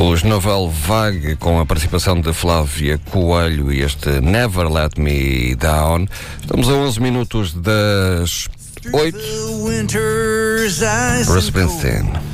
Os Nouvelle Vague, com a participação de Flávia Coelho e este Never Let Me Down. Estamos a 11 minutos das 8. Bruce Springsteen.